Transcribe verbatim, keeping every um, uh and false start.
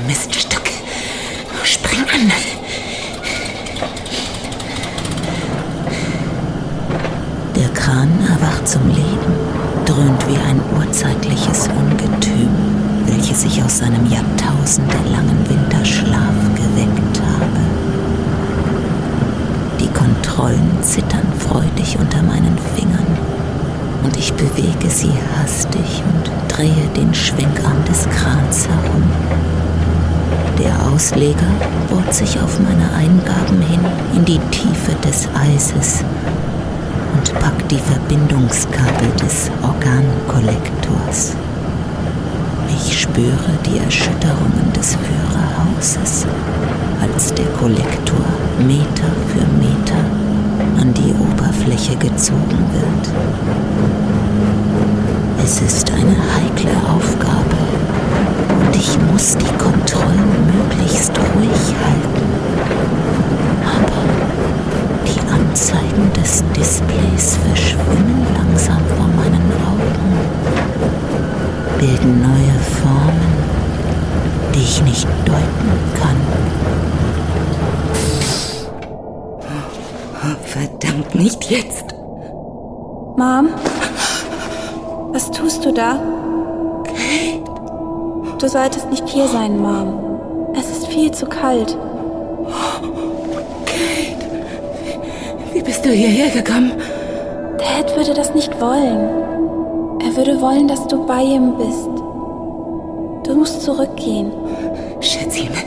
Miststück. Spring an. Der Kran erwacht zum Leben, dröhnt wie ein urzeitliches Ungetüm, welches ich aus seinem jahrtausendelangen Winterschlaf geweckt habe. Die Kontrollen zittern freudig unter meinen Fingern und ich bewege sie hastig und drehe den Schwenkarm des Krans herum. Der Ausleger bohrt sich auf meine Eingaben hin in die Tiefe des Eises und packt die Verbindungskabel des Organkollektors. Ich spüre die Erschütterungen des Führerhauses, als der Kollektor Meter für Meter an die Oberfläche gezogen wird. Es ist eine heikle Aufgabe und ich muss die Kontrollen möglichst ruhig halten. Aber die Anzeigen des Displays verschwimmen langsam vor meinen Augen, bilden neue Formen, die ich nicht deuten kann. Verdammt, nicht jetzt. Mom? Was tust du da? Kate. Du solltest nicht hier sein, Mom. Es ist viel zu kalt. Kate, wie, wie bist du hierher gekommen? Dad würde das nicht wollen. Er würde wollen, dass du bei ihm bist. Du musst zurückgehen. Schätzchen,